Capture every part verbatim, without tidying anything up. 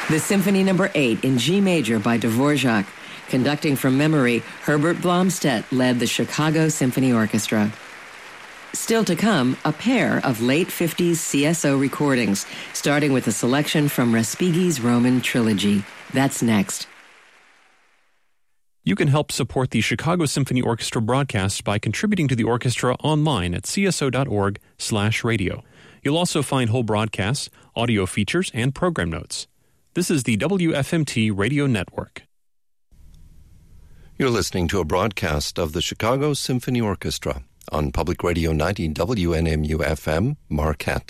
The Symphony Number eight in G major by Dvorak. Conducting from memory, Herbert Blomstedt led the Chicago Symphony Orchestra. Still to come, a pair of late fifties C S O recordings, starting with a selection from Respighi's Roman Trilogy. That's next. You can help support the Chicago Symphony Orchestra broadcast by contributing to the orchestra online at c s o dot org slash radio. You'll also find whole broadcasts, audio features, and program notes. This is the W F M T Radio Network. You're listening to a broadcast of the Chicago Symphony Orchestra on Public Radio ninety W N M U F M, Marquette.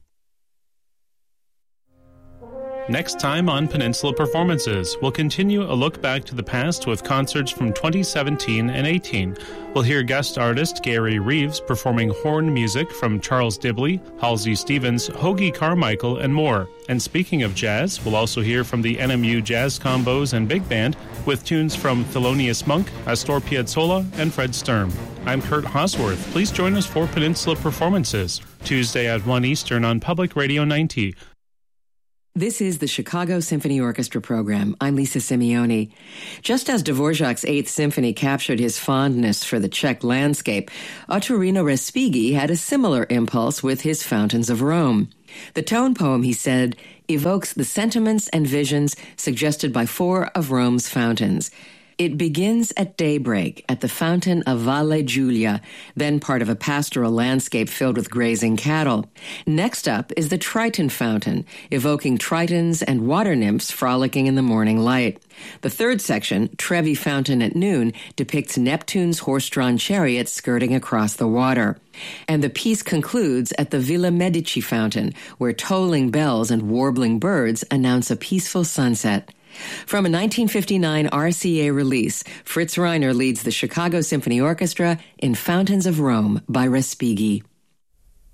Next time on Peninsula Performances, we'll continue a look back to the past with concerts from twenty seventeen and eighteen. We'll hear guest artist Gary Reeves performing horn music from Charles Dibley, Halsey Stevens, Hoagie Carmichael, and more. And speaking of jazz, we'll also hear from the N M U Jazz Combos and Big Band with tunes from Thelonious Monk, Astor Piazzolla, and Fred Sturm. I'm Kurt Hosworth. Please join us for Peninsula Performances, Tuesday at one Eastern on Public Radio ninety. This is the Chicago Symphony Orchestra program. I'm Lisa Simeoni. Just as Dvorak's Eighth Symphony captured his fondness for the Czech landscape, Ottorino Respighi had a similar impulse with his Fountains of Rome. The tone poem, he said, evokes the sentiments and visions suggested by four of Rome's fountains. It begins at daybreak at the fountain of Valle Giulia, then part of a pastoral landscape filled with grazing cattle. Next up is the Triton Fountain, evoking tritons and water nymphs frolicking in the morning light. The third section, Trevi Fountain at noon, depicts Neptune's horse-drawn chariot skirting across the water. And the piece concludes at the Villa Medici Fountain, where tolling bells and warbling birds announce a peaceful sunset. From a nineteen fifty-nine R C A release, Fritz Reiner leads the Chicago Symphony Orchestra in Fountains of Rome by Respighi.